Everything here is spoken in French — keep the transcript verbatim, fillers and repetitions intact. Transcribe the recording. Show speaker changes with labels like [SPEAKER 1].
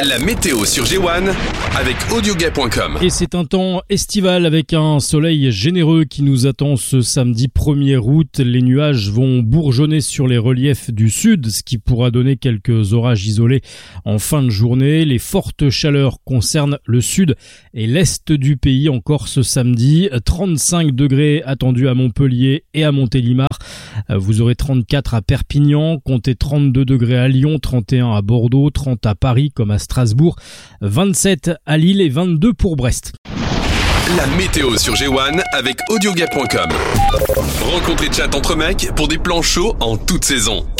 [SPEAKER 1] La météo sur G un avec audioguay point com.
[SPEAKER 2] Et c'est un temps estival avec un soleil généreux qui nous attend ce samedi premier août. Les nuages vont bourgeonner sur les reliefs du sud, ce qui pourra donner quelques orages isolés en fin de journée. Les fortes chaleurs concernent le sud et l'est du pays encore ce samedi. trente-cinq degrés attendus à Montpellier et à Montélimar. Vous aurez trente-quatre à Perpignan, comptez trente-deux degrés à Lyon, trente et un à Bordeaux, trente à Paris comme à Strasbourg, vingt-sept à Lille et vingt-deux pour Brest.
[SPEAKER 1] La météo sur G un avec audioguay point com. Rencontre et chat entre mecs pour des plans chauds en toute saison.